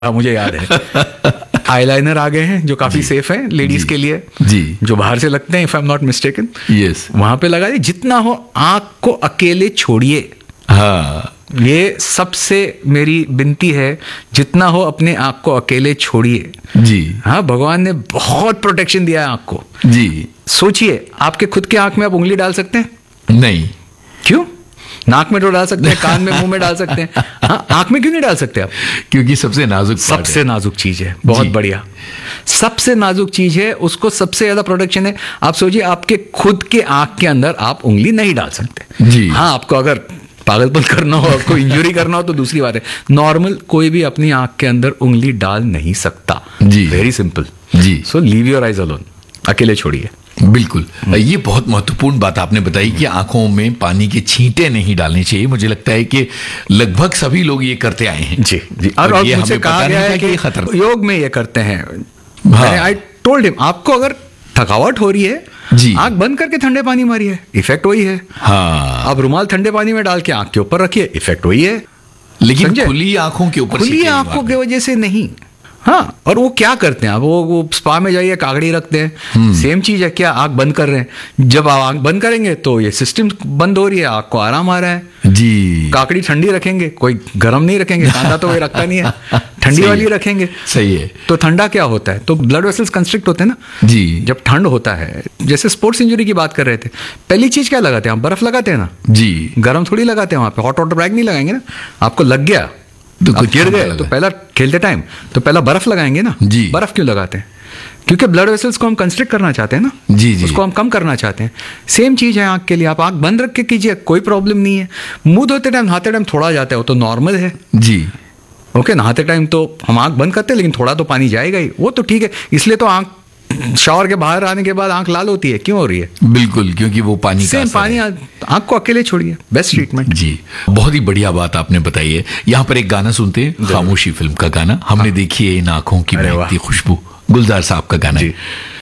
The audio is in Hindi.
मुझे याद है। आईलाइनर आ गए हैं जो काफी सेफ है लेडीज के लिए, जी, जो बाहर से लगते हैं, if I am not mistaken. Yes, वहां पे लगा दिए। जितना हो आंख को अकेले छोड़िए। हाँ, ये सबसे मेरी विनती है, जितना हो अपने आंख को अकेले छोड़िए। जी, हाँ, भगवान ने बहुत प्रोटेक्शन दिया है आंख को। जी। सोचिए, आपके खुद के आंख में आप उंगली डाल सकते हैं? नहीं। क्यों? नाक में तो डाल सकते हैं, कान में, मुंह में डाल सकते हैं। हाँ, आंख में क्यों नहीं डाल सकते आप? क्योंकि सबसे नाजुक पार्ट सबसे नाजुक चीज है। बहुत बढ़िया, सबसे नाजुक चीज है, उसको सबसे ज्यादा प्रोटेक्शन है। आप सोचिए, आपके खुद के आंख के अंदर आप उंगली नहीं डाल सकते। जी। हाँ, आपको अगर पागलपन करना हो, आपको इंजरी करना हो तो दूसरी बात है। नॉर्मल कोई भी अपनी आंख के अंदर उंगली डाल नहीं सकता। जी, very simple. Ji. So leave your eyes alone, अकेले छोड़िए। बिल्कुल, ये बहुत महत्वपूर्ण बात आपने बताई कि आंखों में पानी के छींटे नहीं डालने चाहिए। मुझे लगता है कि लगभग सभी लोग ये करते आए हैं। जी, जी। और और ये मुझे हमें कहा पता गया नहीं है था कि ये कि खतरनाक। योग में ये करते हैं। हाँ। आई टोल्ड हिम, आपको अगर थकावट हो रही है, जी, आंख बंद करके ठंडे पानी मारिए, इफेक्ट वही है। हाँ, आप रुमाल ठंडे पानी में डाल के आंख के ऊपर रखिए, इफेक्ट वही है। लेकिन समझे? खुली आंखों के ऊपर खुली आंखों की वजह से नहीं। हाँ, और वो क्या करते हैं, वो स्पा में जाइए, कागड़ी रखते हैं। सेम चीज है, क्या आंख बंद कर रहे हैं। जब आप आंख बंद करेंगे तो ये सिस्टम बंद हो रही है, आंख को आराम आ रहा है। जी, काकड़ी ठंडी रखेंगे, कोई गर्म नहीं रखेंगे, कांदा तो कोई रखता नहीं है, ठंडी वाली रखेंगे। सही है। तो ठंडा क्या होता है, तो ब्लड वेसल्स कंस्ट्रिक्ट होते हैं ना। जी, जब ठंड होता है, जैसे स्पोर्ट्स इंजरी की बात कर रहे थे, पहली चीज क्या लगाते हैं आप? बर्फ लगाते हैं ना। जी, गर्म थोड़ी लगाते हैं वहां पे, हॉट वाटर बैग नहीं लगाएंगे ना। आपको लग गया तो आप कुछ गिर ठंडा गए लगा। तो पहला खेलते टाइम तो पहला बर्फ लगाएंगे ना। जी। बर्फ क्यों लगाते हैं? क्योंकि ब्लड वेसल्स को हम कंस्ट्रिक्ट करना चाहते हैं ना। जी, जी। उसको हम कम करना चाहते हैं। सेम चीज है आंख के लिए, आप आंख बंद रख के कीजिए, कोई प्रॉब्लम नहीं है। मुंह धोते टाइम, नहाते टाइम थोड़ा जाता है, वो तो नॉर्मल है। जी, ओके, नहाते टाइम तो हम आंख बंद करते हैं, लेकिन थोड़ा तो पानी जाएगा ही, वो तो ठीक है। इसलिए तो आंख शावर के बाहर आने के बाद आंख लाल होती है, क्यों हो रही है? बिल्कुल, क्योंकि वो पानी का सेम असर पानी, है। आंख को अकेले छोड़िए, बेस्ट ट्रीटमेंट। जी, बहुत ही बढ़िया बात आपने बताई है। यहाँ पर एक गाना सुनते हैं, खामोशी फिल्म का गाना। हमने देखी है इन आंखों की अरे वाह। महकती खुशबू, गुलजार साहब का गाना है। जी।